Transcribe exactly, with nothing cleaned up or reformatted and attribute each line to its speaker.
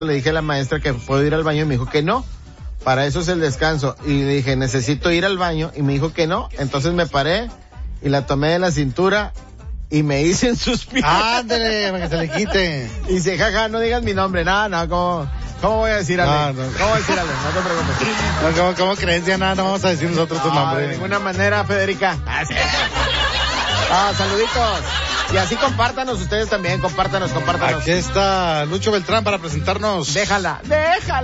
Speaker 1: le dije a la maestra que puedo ir al baño y me dijo que no. Para eso es el descanso. Y le dije, necesito ir al baño y me dijo que no. Entonces me paré y la tomé de la cintura y me hice en sus piernas.
Speaker 2: Ándale, para que se le quite.
Speaker 1: Y dice, jaja, no digas mi nombre. No, no, ¿cómo, cómo voy a decir Ale?
Speaker 2: No, no.
Speaker 1: ¿Cómo voy a decir Ale? No te preocupes.
Speaker 2: No, ¿cómo, cómo crees, Diana? No vamos a decir nosotros tu
Speaker 1: No,
Speaker 2: nombre.
Speaker 1: de ninguna manera, Federica. Ah, sí. Ah, saluditos. Y así compártanos ustedes también, compártanos, compártanos.
Speaker 2: Aquí está Lucho Beltrán para presentarnos.
Speaker 1: Déjala, déjala.